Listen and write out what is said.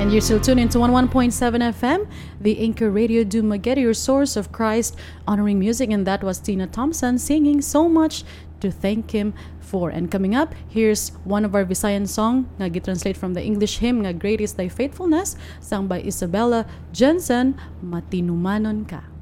And you're still tuned into 11.7 FM, the Anchor Radio Dumaguete, your source of Christ honoring music. And that was Tina Thompson singing So Much to Thank Him For. And coming up, here's one of our Visayan song nga gitranslate from the English hymn nga Great is Thy Faithfulness, sung by Isabella Jensen, Matinumanon Ka.